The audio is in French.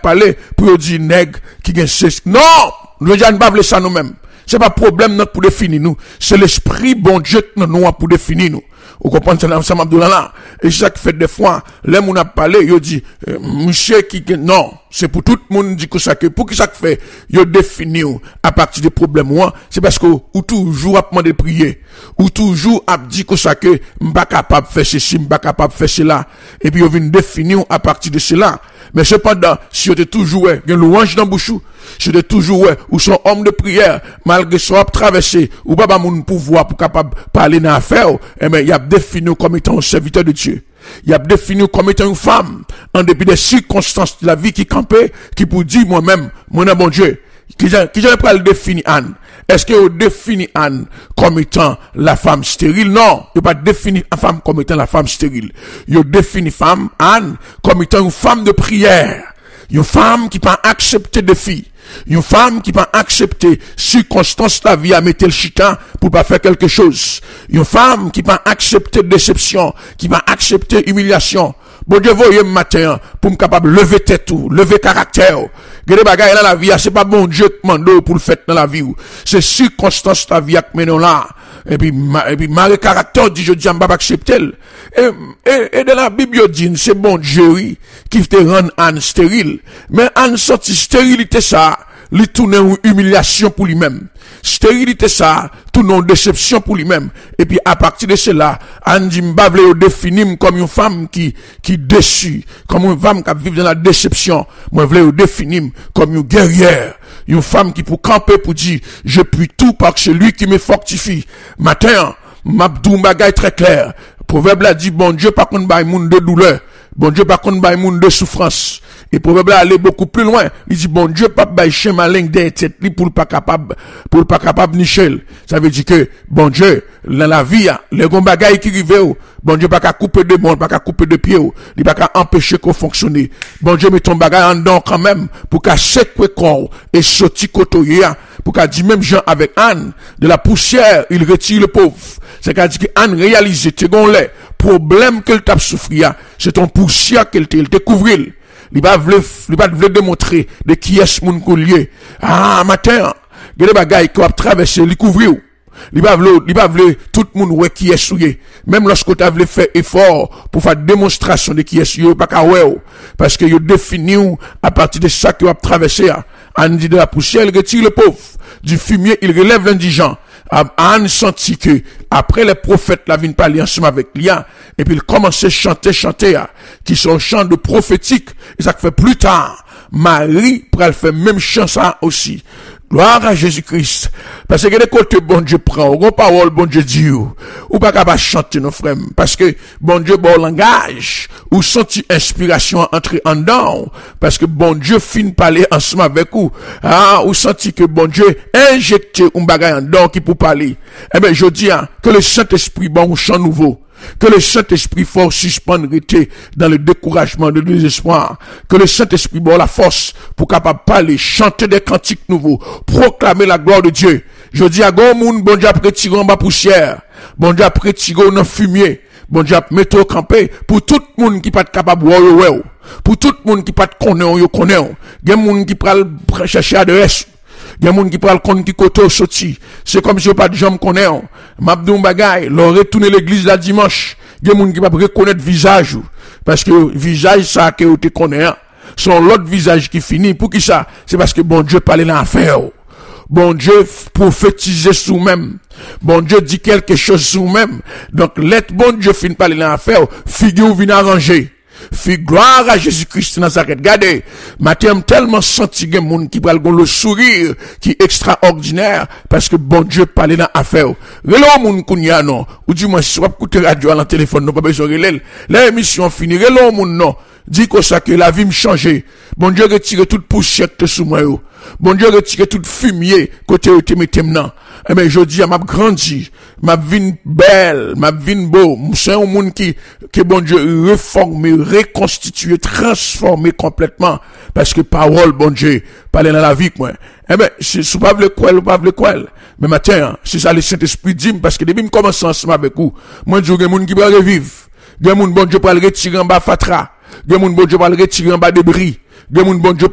parlé pour dire nègre qui gagne non, nous ne pas ça nous-mêmes. C'est pas problème pour définir nous, c'est l'esprit bon Dieu nous pour définir nous. Vous comprenez ça ensemble Abdoulaye là. Et ça qui fait des fois, les moun a parlé, yo dit monsieur qui non, c'est pour tout le monde dit que ça que pour qui ça fait, yo défini à partir des problèmes c'est parce que ou toujours a demandé prier, ou toujours a dit que ça que m'pas capable faire ceci, m'pas capable faire cela et puis yo vient définir à partir de cela. Mais cependant, si vous êtes toujours un louange dans bouchou, si vous êtes toujours ou son homme de prière, malgré soit traversé, ou pas mon pouvoir pour capable parler dans l'affaire, eh ben, il a défini comme étant un serviteur de Dieu. Il a défini comme étant une femme, en dépit des circonstances de la vie qui campait, qui pour dire moi-même, mon bon Dieu, qui j'avais pas le défini Anne. Est-ce que vous définissez Anne comme étant la femme stérile? Non, vous pas défini la femme comme étant la femme stérile. Vous définissez femme Anne comme étant une femme de prière. Une femme qui peut accepter des filles. Une femme qui peut accepter circonstances de la vie à mettre le chitan pour pas faire quelque chose. Une femme qui peut accepter déception, qui peut accepter humiliation. Bon Dieu, voyez matin pour me capable lever tête tout, lever caractère. Gade bagay dans la vie, c'est pas bon Dieu qui mande pour le faire dans la vie. C'est circonstances de la vie qui mène là. Et puis Marie caractère dit je dis on pas accepter. Et dans la Bible dit c'est bon Dieu qui te rend Anne stérile. Mais Anne sorti stérilité ça, lui tourne une humiliation pour lui-même. Stérilité ça, tourne une déception pour lui-même. Et puis à partir de cela, Anne dit m'ba vle définir comme une femme qui déçue, comme une femme qui vit dans la déception. Moi vle définir comme une guerrière. Une femme qui pour camper pour dire je puis tout par celui qui me fortifie. Matin, m'abdou bagay très clair. Proverbe là dit bon Dieu pas contre bay moun de douleur. Bon Dieu pas contre bay moun de souffrance. Et proverbe là aller beaucoup plus loin. Il dit bon Dieu pas bay chien malin des tête li pour pas capable nichel. Ça veut dire que bon Dieu dans la vie les gon bagay qui rive bon Dieu pas qu'à couper de monde, pas qu'à couper de pied, il pas qu'à empêcher qu'on fonctionne. Bon Dieu met ton bagay en dedans quand même pour qu'à secouer corps et sorti kotoyer pour qu'à dire même Jean avec Anne de la poussière, il retire le pauvre. C'est qu'à dire que Anne réalise te gon les problème qu'elle t'a souffrir, c'est ton poussière qu'elle te découvrir. Il va vle démontrer de qui est ce moun qu'on lié. Ah matin, gade bagay qui va traverser, il couvrir. Il va vle tout le monde ouais qui est souillé. Même lorsque tu as voulu faire effort pour faire démonstration de qui est souillé, pas qu'à ouais. Parce que il défini à partir de ça qui va traverser. Anne dit de la poussière, il retire le pauvre. Du fumier, il relève l'indigent. Anne sentit que, après les prophètes, la vigne parler ensemble avec Lia, et puis il commençait à chanter, qui sont chants de prophétique, et ça fait plus tard, Marie, pour elle faire même chant ça aussi. Gloire à Jésus-Christ. Parce que les côtés bon Dieu prend, ou parole bon Dieu dit, ou pas capable chanter nos frères. Parce que bon Dieu bon langage, ou senti inspiration entrer en dedans. Parce que bon Dieu fin parler ensemble avec vous. Ah, ou senti que bon Dieu injecté un bagage en dedans qui pour parler. Eh ben, je dis, que le Saint-Esprit bon un chant nouveau. Que le Saint-Esprit fort suspendre dans le découragement, le désespoir. Que le Saint-Esprit bon la force pour capable parler, chanter des cantiques nouveaux, proclamer la gloire de Dieu. Je dis à gon moun, bon Dieu après tirer en bas poussière. Bon Dieu après tirer dans fumier. Bon Dieu mettre au campé pour tout le monde qui pas capable ouais. Pour tout le monde qui pas connaît yo connaît. Gen moun qui pral chercher adresse. Il y a des gens qui parlent contre qui côté sorti. C'est comme si je pas de gens connaît. M'abdou bagay, leur retourner l'église la dimanche. Il y a des gens qui pas reconnaître visage parce que visage ça que tu connais. Son l'autre visage qui finit pour qui ça? C'est parce que bon Dieu parle dans l'affaire. Bon Dieu prophétise sur même. Bon Dieu dit quelque chose sur même. Donc l'être bon Dieu finit parler dans l'affaire, figure vient arranger. Fi gloire à Jésus-Christ Nazareth. Regardez, matin tellement senti gen moun qui pral gon le sourire qui est extraordinaire parce que bon Dieu parle dans affaire. Relo moun kounya non, ou du moins si wap koute radio à la téléphone non pas besoin relel. La émission finie, relo moun non. Dit que ça que la vie me changer. Bon Dieu retire toute poussière de sous moi yo. Bon Dieu retire toute fumier côté où te mettez maintenant. Eh ben je dis m'a grandi, m'a vin belle, m'a vin beau. C'est un monde qui bon Dieu réformer, reconstituer, transformer complètement parce que parole bon Dieu parler dans la vie moi. Eh ben c'est pas vle quoi. Mais matin, c'est ça le Saint-Esprit dit parce que depuis me commence ensemble avec vous. Moi je gen monde qui va revivre. Gen monde bon Dieu pour le retirer en bas fatra. Gen moun bon Dieu va le retirer en bas débris. Gen moun bon Dieu